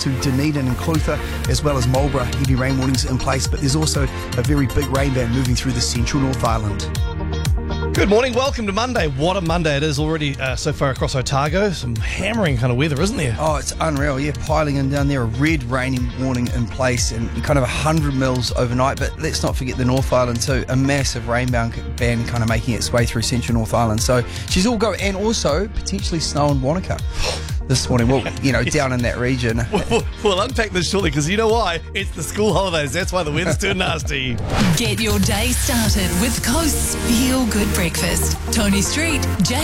through Dunedin and Clutha, as well as Marlborough. Heavy rain warnings in place, but there's also a very big rain band moving through the central North Island. Good morning, welcome to Monday. What a Monday it is already so far across Otago. Some hammering kind of weather, isn't there? Oh, it's unreal. Yeah, piling in down there. A red raining warning in place and kind of 100 mils overnight. But let's not forget the North Island too. A massive rain band kind of making its way through central North Island. So she's all go. And also potentially snow in Wanaka this morning. Well, down in that region. We'll unpack this shortly because you know why? It's the school holidays. That's why the weather's turned nasty. Get your day started with Coast's Feel Good Breakfast. Tony Street,